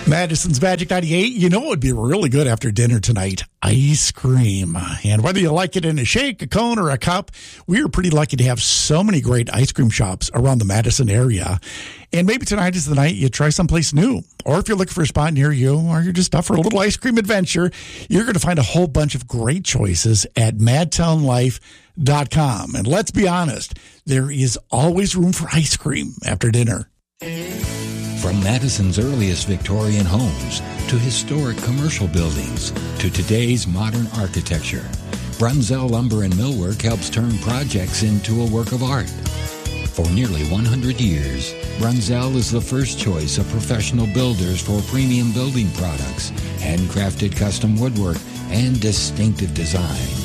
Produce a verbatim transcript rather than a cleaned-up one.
Madison's Magic ninety-eight. You know it would be really good after dinner tonight. Ice cream. And whether you like it in a shake, a cone, or a cup, we are pretty lucky to have so many great ice cream shops around the Madison area. And maybe tonight is the night you try someplace new. Or if you're looking for a spot near you, or you're just up for a little ice cream adventure, you're going to find a whole bunch of great choices at madtown life dot com. And let's be honest, there is always room for ice cream after dinner. From Madison's earliest Victorian homes to historic commercial buildings to today's modern architecture, Brunzell Lumber and Millwork helps turn projects into a work of art. For nearly one hundred years, Brunzell is the first choice of professional builders for premium building products, handcrafted custom woodwork, and distinctive design.